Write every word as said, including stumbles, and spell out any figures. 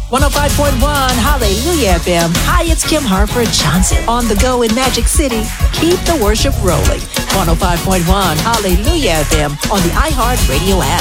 one oh five point one Hallelujah F M. Hi, it's Kim Harford Johnson on the go in Magic City. Keep the worship rolling. one oh five point one Hallelujah F M on the iHeartRadio app.